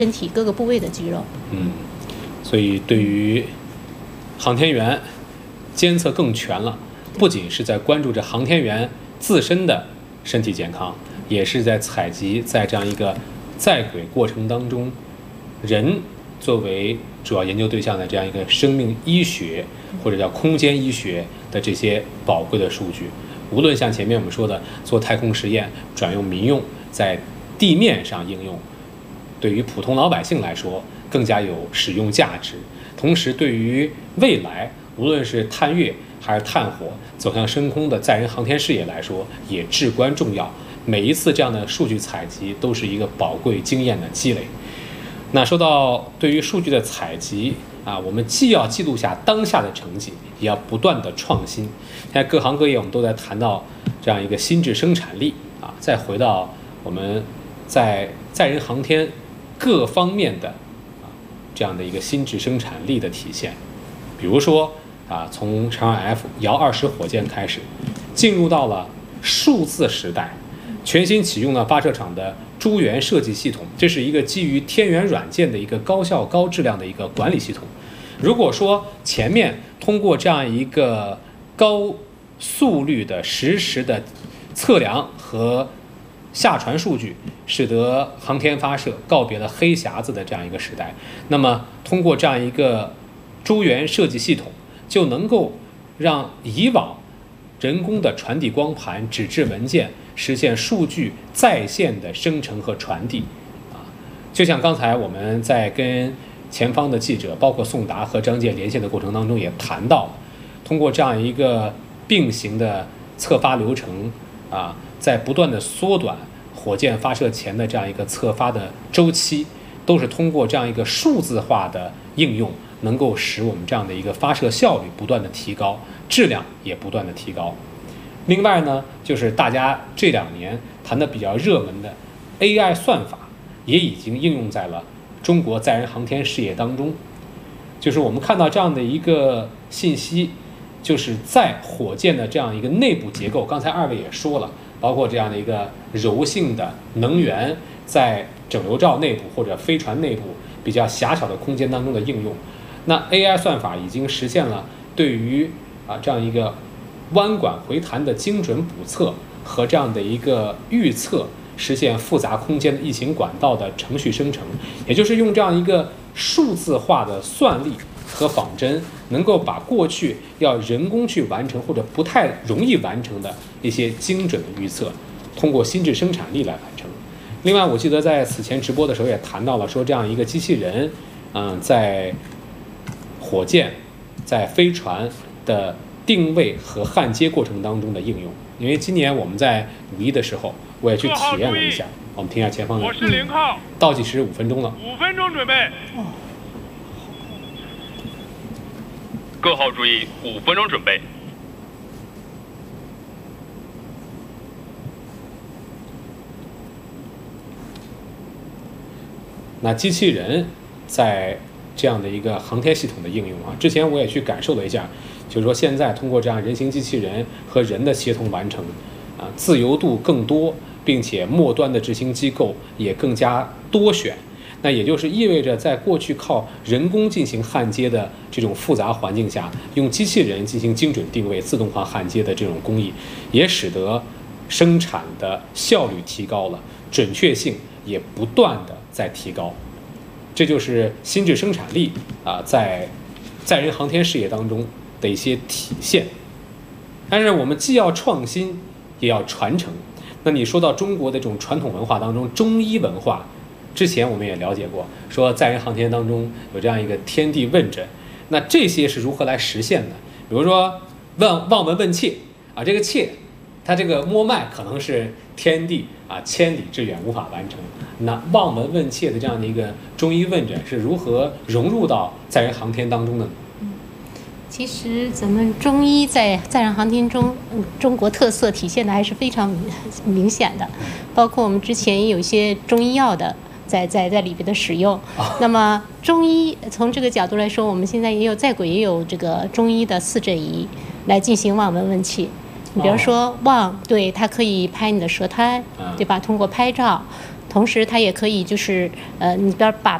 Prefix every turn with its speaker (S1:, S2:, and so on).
S1: 身体各个部位的肌肉。
S2: 所以对于航天员监测更全了，不仅是在关注着航天员自身的身体健康，也是在采集在这样一个在轨过程当中，人作为主要研究对象的这样一个生命医学或者叫空间医学的这些宝贵的数据。无论像前面我们说的做太空实验转用民用，在地面上应用，对于普通老百姓来说更加有使用价值。同时对于未来无论是探月还是探火走向深空的载人航天事业来说也至关重要。每一次这样的数据采集都是一个宝贵经验的积累。那说到对于数据的采集我们既要记录下当下的成绩，也要不断的创新。现在各行各业我们都在谈到这样一个心智生产力再回到我们在载人航天各方面的这样的一个心智生产力的体现。比如说从长安 F 遥20火箭开始，进入到了数字时代，全新启用了发射场的诸元设计系统，这是一个基于天元软件的一个高效高质量的一个管理系统。如果说前面通过这样一个高速率的实时的测量和下传数据，使得航天发射告别了黑匣子的这样一个时代，那么通过这样一个诸元设计系统，就能够让以往人工的传递光盘、纸质文件实现数据在线的生成和传递就像刚才我们在跟前方的记者包括宋达和张健连线的过程当中也谈到了，通过这样一个并行的测发流程在不断的缩短火箭发射前的这样一个测发的周期，都是通过这样一个数字化的应用，能够使我们这样的一个发射效率不断的提高，质量也不断的提高。另外呢，就是大家这2年谈的比较热门的 AI 算法，也已经应用在了中国载人航天事业当中。就是我们看到这样的一个信息，就是在火箭的这样一个内部结构，刚才2位也说了，包括这样的一个柔性的能源在整流罩内部或者飞船内部比较狭小的空间当中的应用。那 AI 算法已经实现了对于这样一个弯管回弹的精准捕测和这样的一个预测，实现复杂空间的异形管道的程序生成，也就是用这样一个数字化的算力和仿真，能够把过去要人工去完成或者不太容易完成的一些精准的预测，通过心智生产力来完成。另外我记得在此前直播的时候也谈到了，说这样一个机器人在火箭在飞船的定位和焊接过程当中的应用。因为今年我们在5·1的时候我也去体验了一下，我们听一下前方的
S3: 我是0号，
S2: 倒计时5分钟了
S3: 5分钟准备。各号注意，5分钟准备。
S2: 那机器人在这样的一个航天系统的应用之前我也去感受了一下，就是说现在通过这样人形机器人和人的协同完成自由度更多，并且末端的执行机构也更加多选。那也就是意味着在过去靠人工进行焊接的这种复杂环境下，用机器人进行精准定位自动化焊接的这种工艺，也使得生产的效率提高了，准确性也不断的在提高。这就是心智生产力在载人航天事业当中的一些体现。但是我们既要创新也要传承。那你说到中国的这种传统文化当中，中医文化之前我们也了解过，说载人航天当中有这样一个天地问诊，那这些是如何来实现的？比如说望闻问切这个切它这个摸脉可能是天地千里之远无法完成，那望闻问切的这样的一个中医问诊是如何融入到载人航天当中的呢？
S1: 其实咱们中医在载人航天中，中国特色体现的还是非常明显的，包括我们之前也有一些中医药的在里边的使用。那么中医从这个角度来说，我们现在也有在轨也有这个中医的4诊仪来进行望闻问切。你比如说望，对，它可以拍你的舌苔，对吧？通过拍照。 同时它也可以就是你比如把